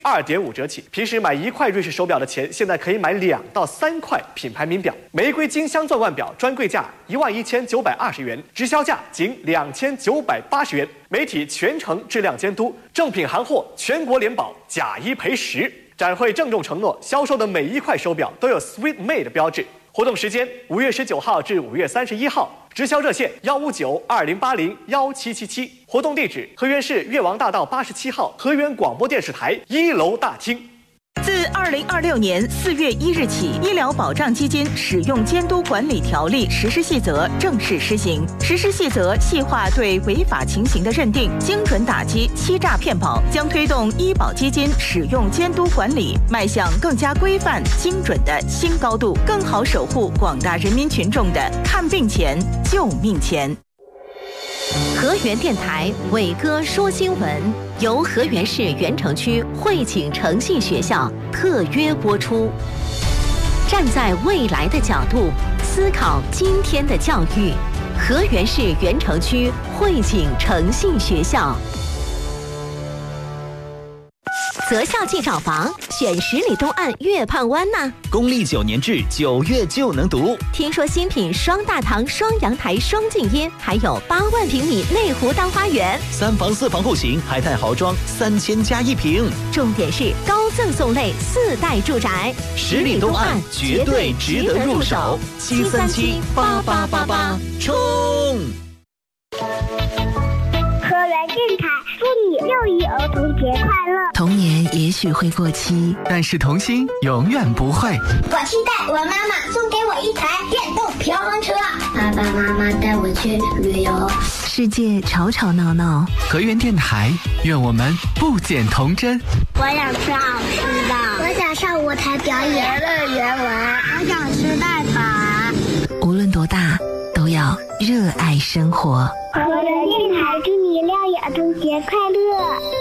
2.5折起。平时买1块瑞士手表的钱，现在可以买2到3块品牌名表。玫瑰金镶钻腕表专柜价11920元，直销价仅2980元。媒体全程质量监督，正品行货全国联保，假一赔10。展会郑重承诺，销售的每1块手表都有 Sweet Made 标志。活动时间5月19号至5月31号，直销热线15920801777，活动地址河源市越王大道87号河源广播电视台1楼大厅。 自2026年4月1日起，医疗保障基金使用监督管理条例实施细则正式施行。实施细则细化对违法情形的认定，精准打击欺诈骗保，将推动医保基金使用监督管理迈向更加规范、精准的新高度，更好守护广大人民群众的看病钱、救命钱。 河源电台伟哥说新闻由河源市源城区汇景诚信学校特约播出。站在未来的角度思考今天的教育，河源市源城区汇景诚信学校。择校即找房，选10里东岸月畔湾呐。 公立9年制9月就能读。 听说新品双大堂、双阳台、双静音，还有8万平米内湖大花园 ，3房4房户型，还带豪装，3000加1平。 重点是高赠送类4代住宅 ，10里东岸绝对值得入手。7378888，冲！ 河源电台祝你6一儿童节快乐。 童年也许会过期，但是童心永远不会。 我期待我妈妈送给我一台电动平衡车，爸爸妈妈带我去旅游。 世界吵吵闹闹，河源电台，愿我们不减童真。 我想吃好吃的，我想上舞台表演，乐园玩，我想吃蛋挞。 无论多大，都要热爱生活。 河源电台祝你6一儿童节快乐。